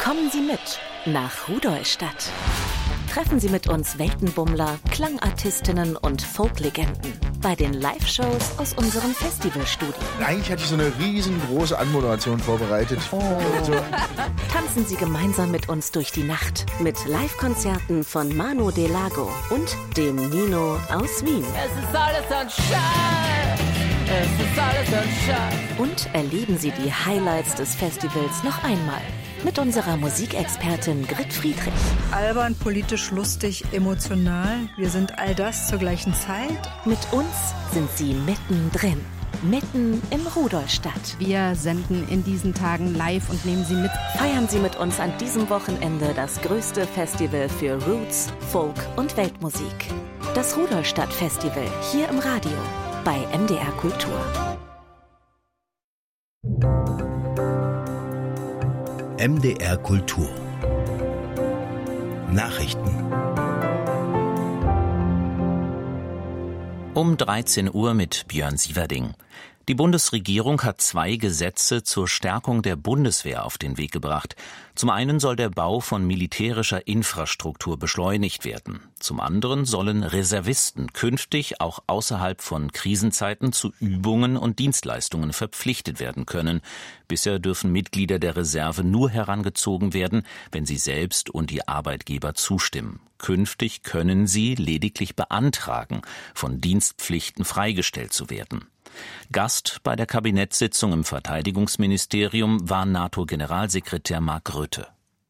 Kommen Sie mit nach Rudolstadt. Treffen Sie mit uns Weltenbummler, Klangartistinnen und Folklegenden bei den Live-Shows aus unseren Festivalstudien. Eigentlich hatte ich so eine riesengroße Anmoderation vorbereitet. Tanzen Sie gemeinsam mit uns durch die Nacht mit Live-Konzerten von Manu de Lago und dem Nino aus Wien. Es ist alles Sunshine. Es ist alles Sunshine. Und erleben Sie die Highlights des Festivals noch einmal mit unserer Musikexpertin Grit Friedrich. Albern, politisch, lustig, emotional. Wir sind all das zur gleichen Zeit. Mit uns sind Sie mittendrin. Mitten in Rudolstadt. Wir senden in diesen Tagen live und nehmen Sie mit. Feiern Sie mit uns an diesem Wochenende das größte Festival für Roots, Folk und Weltmusik. Das Rudolstadt Festival hier im Radio bei MDR Kultur. MDR Kultur Nachrichten. Um 13 Uhr mit Björn Sieverding. Die Bundesregierung hat 2 Gesetze zur Stärkung der Bundeswehr auf den Weg gebracht. Zum einen soll der Bau von militärischer Infrastruktur beschleunigt werden. Zum anderen sollen Reservisten künftig auch außerhalb von Krisenzeiten zu Übungen und Dienstleistungen verpflichtet werden können. Bisher dürfen Mitglieder der Reserve nur herangezogen werden, wenn sie selbst und die Arbeitgeber zustimmen. Künftig können sie lediglich beantragen, von Dienstpflichten freigestellt zu werden. Gast bei der Kabinettssitzung im Verteidigungsministerium war NATO-Generalsekretär Mark Rutte.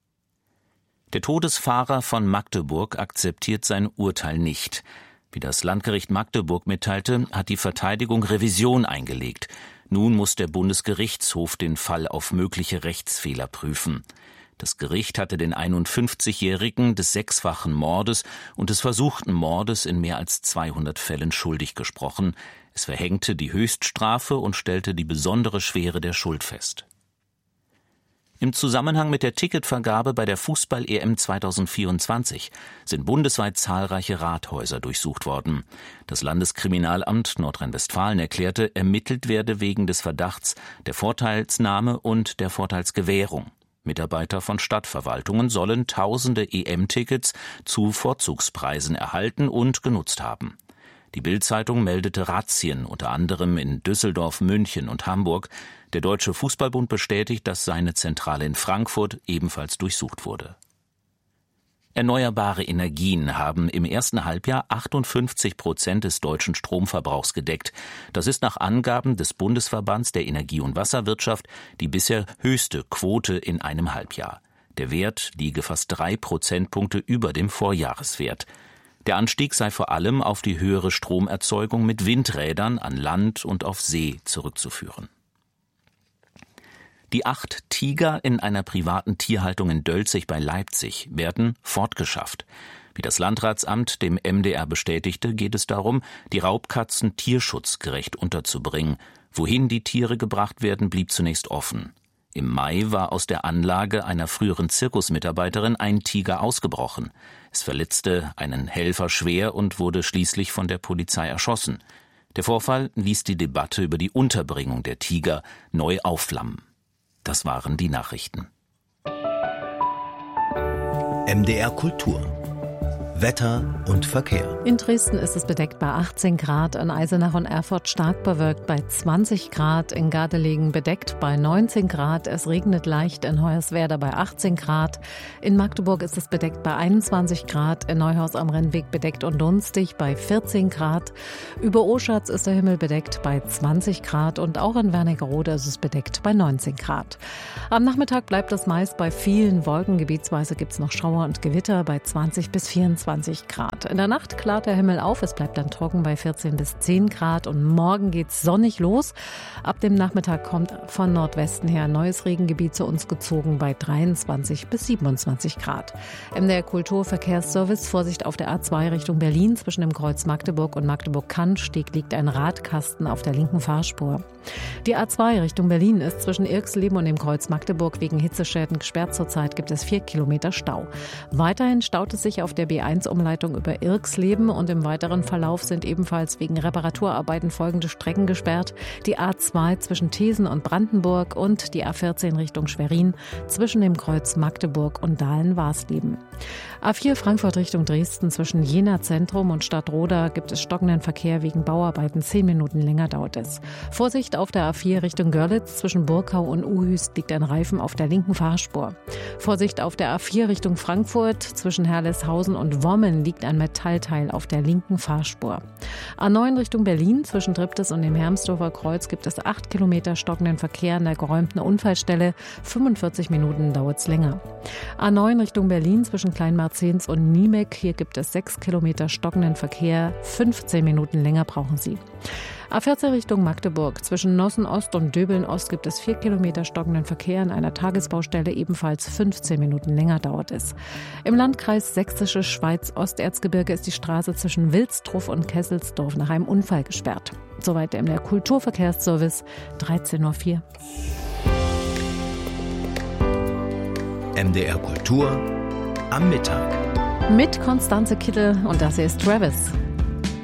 Der Todesfahrer von Magdeburg akzeptiert sein Urteil nicht. Wie das Landgericht Magdeburg mitteilte, hat die Verteidigung Revision eingelegt. Nun muss der Bundesgerichtshof den Fall auf mögliche Rechtsfehler prüfen. Das Gericht hatte den 51-Jährigen des 6-fachen Mordes und des versuchten Mordes in mehr als 200 Fällen schuldig gesprochen. Es verhängte die Höchststrafe und stellte die besondere Schwere der Schuld fest. Im Zusammenhang mit der Ticketvergabe bei der Fußball-EM 2024 sind bundesweit zahlreiche Rathäuser durchsucht worden. Das Landeskriminalamt Nordrhein-Westfalen erklärte, ermittelt werde wegen des Verdachts der Vorteilsnahme und der Vorteilsgewährung. Mitarbeiter von Stadtverwaltungen sollen tausende EM-Tickets zu Vorzugspreisen erhalten und genutzt haben. Die Bild-Zeitung meldete Razzien, unter anderem in Düsseldorf, München und Hamburg. Der Deutsche Fußballbund bestätigt, dass seine Zentrale in Frankfurt ebenfalls durchsucht wurde. Erneuerbare Energien haben im ersten Halbjahr 58% des deutschen Stromverbrauchs gedeckt. Das ist nach Angaben des Bundesverbands der Energie- und Wasserwirtschaft die bisher höchste Quote in einem Halbjahr. Der Wert liege fast 3 Prozentpunkte über dem Vorjahreswert. Der Anstieg sei vor allem auf die höhere Stromerzeugung mit Windrädern an Land und auf See zurückzuführen. Die 8 Tiger in einer privaten Tierhaltung in Dölzig bei Leipzig werden fortgeschafft. Wie das Landratsamt dem MDR bestätigte, geht es darum, die Raubkatzen tierschutzgerecht unterzubringen. Wohin die Tiere gebracht werden, blieb zunächst offen. Im Mai war aus der Anlage einer früheren Zirkusmitarbeiterin ein Tiger ausgebrochen. Es verletzte einen Helfer schwer und wurde schließlich von der Polizei erschossen. Der Vorfall ließ die Debatte über die Unterbringung der Tiger neu aufflammen. Das waren die Nachrichten. MDR Kultur Wetter und Verkehr. In Dresden ist es bedeckt bei 18 Grad, in Eisenach und Erfurt stark bewölkt bei 20 Grad, in Gardelegen bedeckt bei 19 Grad, es regnet leicht in Hoyerswerda bei 18 Grad, in Magdeburg ist es bedeckt bei 21 Grad, in Neuhaus am Rennweg bedeckt und dunstig bei 14 Grad, über Oschatz ist der Himmel bedeckt bei 20 Grad und auch in Wernigerode ist es bedeckt bei 19 Grad. Am Nachmittag bleibt es meist bei vielen Wolken, gebietsweise gibt es noch Schauer und Gewitter bei 20 bis 24 Grad. In der Nacht klart der Himmel auf, es bleibt dann trocken bei 14 bis 10 Grad und morgen geht's sonnig los. Ab dem Nachmittag kommt von Nordwesten her ein neues Regengebiet zu uns gezogen bei 23 bis 27 Grad. MDR Kulturverkehrsservice, Vorsicht auf der A2 Richtung Berlin, zwischen dem Kreuz Magdeburg und Magdeburg-Cannstatt liegt ein Radkasten auf der linken Fahrspur. Die A2 Richtung Berlin ist zwischen Irxleben und dem Kreuz Magdeburg wegen Hitzeschäden gesperrt. Zurzeit gibt es 4 Kilometer Stau. Weiterhin staut es sich auf der B1 A1-Umleitung über Irxleben und im weiteren Verlauf sind ebenfalls wegen Reparaturarbeiten folgende Strecken gesperrt. Die A2 zwischen Thesen und Brandenburg und die A14 Richtung Schwerin zwischen dem Kreuz Magdeburg und Dahlen-Warsleben. A4 Frankfurt Richtung Dresden zwischen Jena Zentrum und Stadtroda gibt es stockenden Verkehr wegen Bauarbeiten. 10 Minuten länger dauert es. Vorsicht auf der A4 Richtung Görlitz zwischen Burkau und Uhüst liegt ein Reifen auf der linken Fahrspur. Vorsicht auf der A4 Richtung Frankfurt zwischen Herleshausen und Wommen liegt ein Metallteil auf der linken Fahrspur. A9 Richtung Berlin zwischen Triptis und dem Hermsdorfer Kreuz gibt es 8 Kilometer stockenden Verkehr an der geräumten Unfallstelle. 45 Minuten dauert es länger. A9 Richtung Berlin zwischen Kleinmarzens und Niemek. Hier gibt es 6 Kilometer stockenden Verkehr. 15 Minuten länger brauchen Sie. A14 Richtung Magdeburg. Zwischen Nossen Ost und Döbeln Ost gibt es 4 Kilometer stockenden Verkehr an einer Tagesbaustelle. Ebenfalls 15 Minuten länger dauert es. Im Landkreis Sächsische Schweiz Osterzgebirge ist die Straße zwischen Wilstruff und Kesselsdorf nach einem Unfall gesperrt. Soweit der MDR Kulturverkehrsservice, 13.04 Uhr. MDR Kultur am Mittag. Mit Konstanze Kittel und das hier ist Travis.